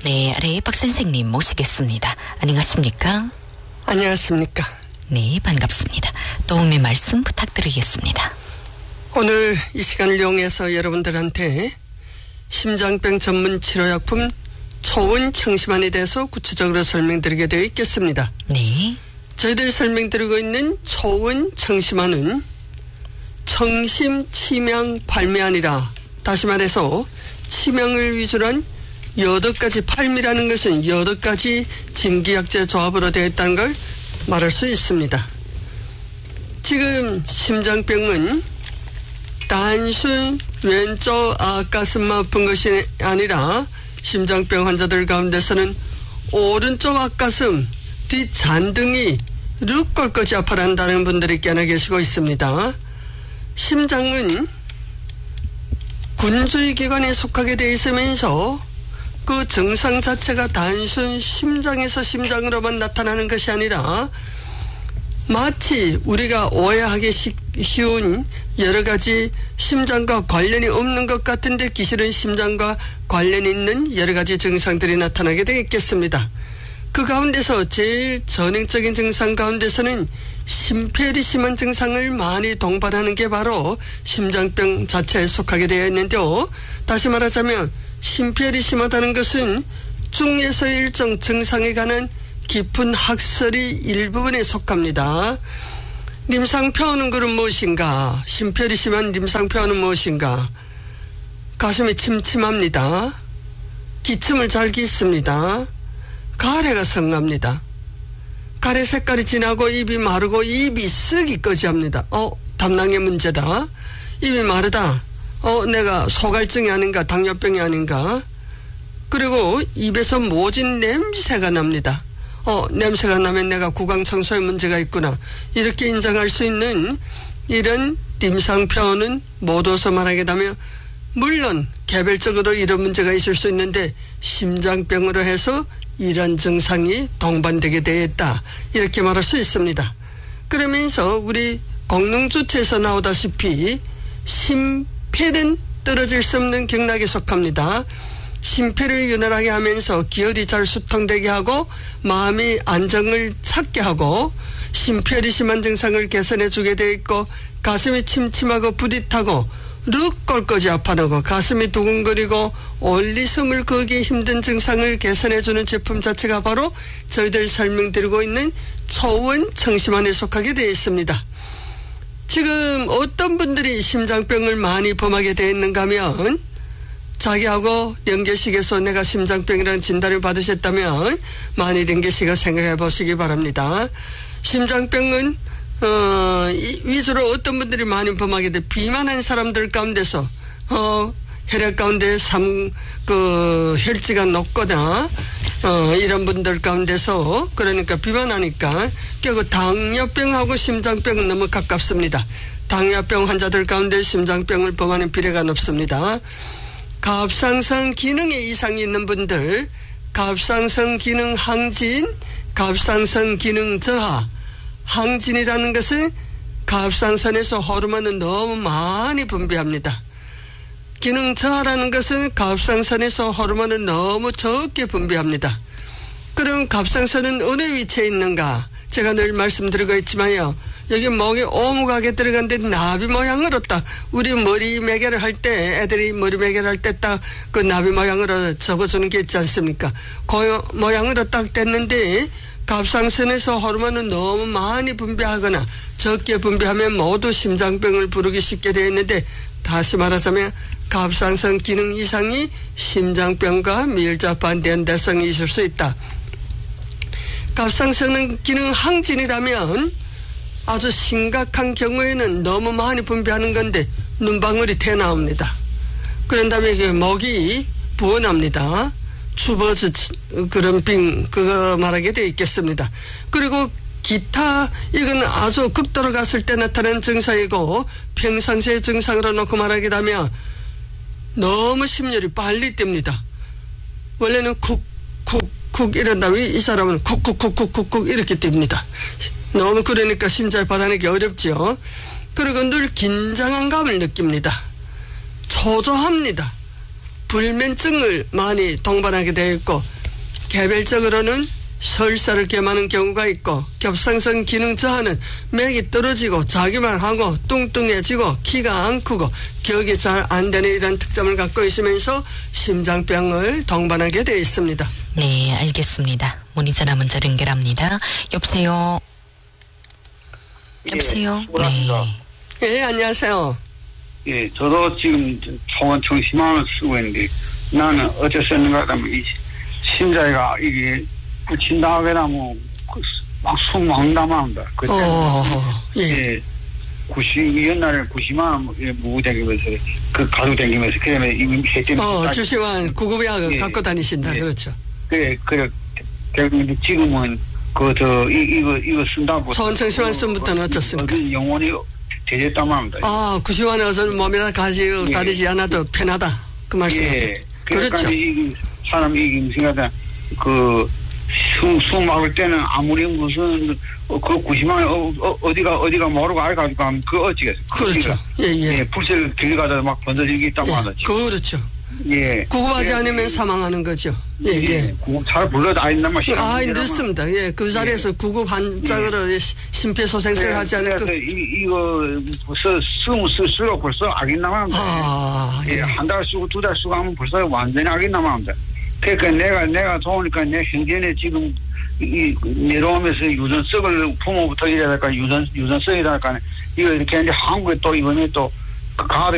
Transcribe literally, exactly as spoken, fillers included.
네, 아래 박 선생님 모시겠습니다. 안녕하십니까? 안녕하십니까? 네, 반갑습니다. 도움의 말씀 부탁드리겠습니다. 오늘 이 시간을 이용해서 여러분들한테 심장병 전문 치료약품 초원 청심환에 대해서 구체적으로 설명드리게 되어 있겠습니다. 네. 저희들 설명드리고 있는 초원 청심환은 청심 치명 발미아니라, 다시 말해서 치명을 위주로 한 여덟 가지, 팔미라는 것은 여덟 가지 진기약재 조합으로 되어 있다는 걸 말할 수 있습니다. 지금 심장병은 단순 왼쪽 앞가슴만 아픈 것이 아니라 심장병 환자들 가운데서는 오른쪽 앞가슴, 뒷잔등이 륵골까지 아파한다는 분들이 꽤나 계시고 있습니다. 심장은 군주의 기관에 속하게 되어 있으면서 그 증상 자체가 단순 심장에서 심장으로만 나타나는 것이 아니라 마치 우리가 오해하기 쉬운 여러 가지 심장과 관련이 없는 것 같은데 기실은 심장과 관련이 있는 여러 가지 증상들이 나타나게 되겠습니다. 그 가운데서 제일 전형적인 증상 가운데서는 심폐리 심한 증상을 많이 동반하는 게 바로 심장병 자체에 속하게 되어 있는데요. 다시 말하자면 심폐리 심하다는 것은 중에서 일정 증상에 관한 깊은 학설이 일부분에 속합니다. 림상표현은 그럼 무엇인가? 심폐리 심한 림상표현은 무엇인가? 가슴이 침침합니다. 기침을 잘 깃습니다. 가래가 성납니다. 가래 색깔이 진하고 입이 마르고 입이 쓱이 꺼지합니다. 어, 담낭의 문제다. 입이 마르다. 어, 내가 소갈증이 아닌가, 당뇨병이 아닌가. 그리고 입에서 모진 냄새가 납니다. 어, 냄새가 나면 내가 구강청소에 문제가 있구나. 이렇게 인정할 수 있는 이런 림상표현은 모두서 말하게 되면, 물론 개별적으로 이런 문제가 있을 수 있는데 심장병으로 해서 이런 증상이 동반되게 되어 있다, 이렇게 말할 수 있습니다. 그러면서 우리 공릉주체에서 나오다시피 심폐는 떨어질 수 없는 경락에 속합니다. 심폐를 유연하게 하면서 기혈이 잘 수통되게 하고 마음이 안정을 찾게 하고 심폐리 심한 증상을 개선해 주게 되어 있고, 가슴이 침침하고 부릿하고 륵골까지 아파하고 가슴이 두근거리고 올리숨을 거기 힘든 증상을 개선해 주는 제품 자체가 바로 저희들 설명드리고 있는 초원 청심환에 속하게 되어 있습니다. 지금 어떤 분들이 심장병을 많이 범하게 되어 있는가 하면, 자기하고 령계식에서 내가 심장병이라는 진단을 받으셨다면 많이 령계식을 생각해 보시기 바랍니다. 심장병은 어, 위주로 어떤 분들이 많이 범하게 돼, 비만한 사람들 가운데서 어, 혈액 가운데 삼, 그 혈지가 높거나 어, 이런 분들 가운데서, 그러니까 비만하니까 결국 당뇨병하고 심장병은 너무 가깝습니다. 당뇨병 환자들 가운데 심장병을 범하는 비례가 높습니다. 갑상선 기능에 이상이 있는 분들, 갑상선 기능 항진, 갑상선 기능 저하. 항진이라는 것은 갑상선에서 호르몬을 너무 많이 분비합니다. 기능 저하라는 것은 갑상선에서 호르몬을 너무 적게 분비합니다. 그럼 갑상선은 어느 위치에 있는가? 제가 늘 말씀드리고 있지만요, 여기 목에 오목하게 들어간데 나비 모양으로 딱, 우리 머리 매개를 할 때, 애들이 머리 매개를 할 때 딱 그 나비 모양으로 접어주는 게 있지 않습니까? 그 모양으로 딱 됐는데, 갑상선에서 호르몬을 너무 많이 분비하거나 적게 분비하면 모두 심장병을 부르기 쉽게 되어 있는데, 다시 말하자면 갑상선 기능 이상이 심장병과 밀접한 대성이 있을 수 있다. 갑상선 기능 항진이라면 아주 심각한 경우에는 너무 많이 분비하는 건데 눈방울이 튀어나옵니다. 그런 다음에 목이 부어납니다. 추버즈 그런 病, 그거 말하게 되어 있겠습니다. 그리고 기타, 이건 아주 극도로 갔을 때 나타나는 증상이고, 평상시의 증상으로 놓고 말하게 되면 너무 심혈이 빨리 뜁니다. 원래는 쿡쿡쿡 이런다면 이 사람은 쿡쿡쿡쿡쿡 이렇게 뜁니다. 너무 그러니까 심장을 받아내기 어렵죠. 그리고 늘 긴장한 감을 느낍니다. 초조합니다. 불면증을 많이 동반하게 되어 있고 개별적으로는 설사를 겸하는 경우가 있고 겹상성 기능 저하는 맥이 떨어지고 자기만 하고 뚱뚱해지고 키가 안 크고 격이 잘 안 되는 이런 특점을 갖고 있으면서 심장병을 동반하게 되어 있습니다. 네, 알겠습니다. 문의 전화 문자 연결합니다. 여보세요. 여보세요. 예, 네. 예, 안녕하세요. 예, 저도 지금 초원 청심환을 쓰고 있는데 나는 어째 썼는가 하면 이 심장이가 이게 진다하게 나면 막숨 막 남아온다. 그때 어, 예. 예, 구십 옛날에 구십만 원 무고 다니면서 그 가지고 다니면서 그다음에 이 해점 어, 주시환 구급약 예, 갖고 다니신다. 예. 그렇죠. 그래 그래 결국 지금은 그저 이거 이거 쓴다고 초원청심환 쓴부터는 어떻습니까? 영원히 되졌단 말입니다. 아, 구시환에 어서는 몸에다 가지고 예. 다니지 않아도 편하다. 그 말씀이죠. 예. 그러니까 그렇죠. 이 사람 이게 생각하 그 숨, 숨 막을 때는 아무리 무슨 어, 그 구십만 원 어, 어, 어디가 어디가 모르고 알가지고 하면 그 어찌겠어. 그렇죠. 예, 예. 예, 불세를 길 가다 막 번져지기 있다고 예. 하다. 그렇죠. 예. 구급하지 예. 않으면 사망하는 거죠. 예, 예. 예. 구급 잘 불러도 아닌단 말이야. 아, 늦습니다. 예, 그 자리에서 예. 구급 환자로 예. 심폐소생술을 하지 않을 그래서 그. 이, 이거 벌써 쓰면 쓸수록 벌써 악이 남아니다. 아, 예, 예. 한 달 쓰고 두 달 쓰고 하면 벌써 완전히 악이 남아니다. 그러니까 내가 내가 좋으니까 내 형제네 지금 이 내려오면서 유전석을 부모부터 이래야 될까 유전 유전성이랄까 이거 이렇게 이제 한국에 또 이번에 또 가.